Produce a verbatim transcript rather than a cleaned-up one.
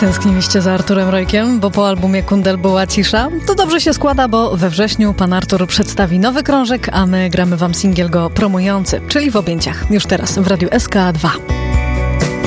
Tęskniliście za Arturem Rojkiem, bo po albumie Kundel była cisza? To dobrze się składa, bo we wrześniu pan Artur przedstawi nowy krążek, a my gramy wam singiel go promujący, czyli W objęciach. Już teraz w Radiu S K dwa.